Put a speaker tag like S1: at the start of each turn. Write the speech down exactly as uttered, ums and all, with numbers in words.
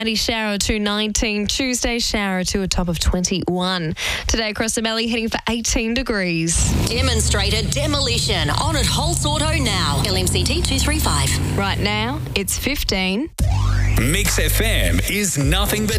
S1: Sunday shower to nineteen, Tuesday shower to a top of twenty-one. Today across the valley heading for eighteen degrees.
S2: Demonstrator demolition on at Holtz Auto now. L M C T two three five.
S1: Right now it's fifteen.
S3: Mix F M is nothing but